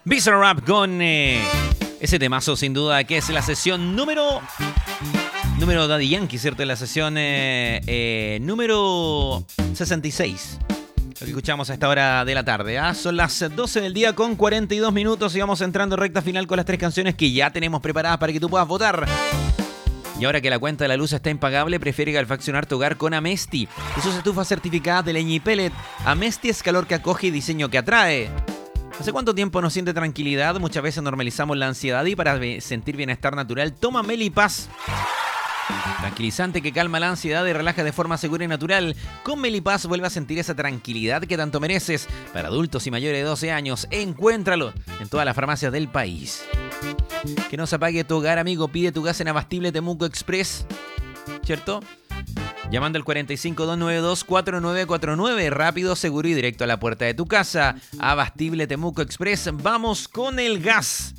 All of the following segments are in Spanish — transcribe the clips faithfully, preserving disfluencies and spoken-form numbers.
Bizarrap con eh, ese temazo sin duda que es la sesión número... Número Daddy Yankee, ¿cierto? La sesión eh, eh, número sesenta y seis. Lo que escuchamos a esta hora de la tarde. ¿ah? Son las doce del día con cuarenta y dos minutos y vamos entrando en recta final con las tres canciones que ya tenemos preparadas para que tú puedas votar. Y ahora que la cuenta de la luz está impagable, prefiere calefaccionar tu hogar con Amesti. Sus estufas certificadas de leña y pellet. Amesti es calor que acoge y diseño que atrae. ¿Hace cuánto tiempo nos siente tranquilidad? Muchas veces normalizamos la ansiedad y para sentir bienestar natural, toma Melipaz. Tranquilizante que calma la ansiedad y relaja de forma segura y natural. Con Melipaz vuelve a sentir esa tranquilidad que tanto mereces. Para adultos y mayores de doce años, encuéntralo en todas las farmacias del país. Que no se apague tu hogar, amigo. Pide tu gas en Abastible Temuco Express, ¿cierto? Llamando al cuatro cinco dos nueve dos cuatro nueve cuatro nueve. Rápido, seguro y directo a la puerta de tu casa. Abastible Temuco Express. Vamos con el gas.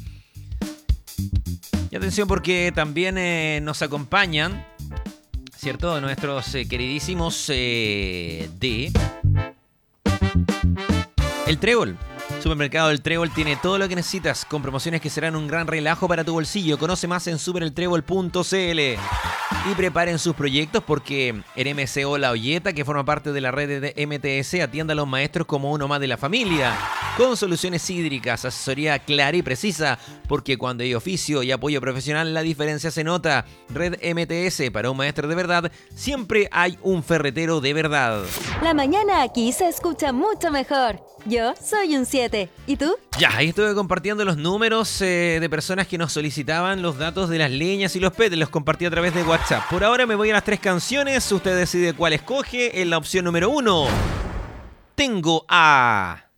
Y atención porque también eh, nos acompañan, ¿cierto? Nuestros eh, queridísimos eh, de El Trébol. Supermercado El Trébol tiene todo lo que necesitas con promociones que serán un gran relajo para tu bolsillo. Conoce más en super el trébol punto c l. Y preparen sus proyectos porque en M C O La Olleta, que forma parte de la red de M T S, atiende a los maestros como uno más de la familia. Con soluciones hídricas, asesoría clara y precisa, porque cuando hay oficio y apoyo profesional la diferencia se nota. Red M T S, para un maestro de verdad, siempre hay un ferretero de verdad. La mañana aquí se escucha mucho mejor. Yo soy un siete. ¿Y tú? Ya, ahí estuve compartiendo los números eh, de personas que nos solicitaban los datos de las leñas y los P E T. Los compartí a través de WhatsApp. Por ahora me voy a las tres canciones. Usted decide cuál escoge. En la opción número uno tengo a...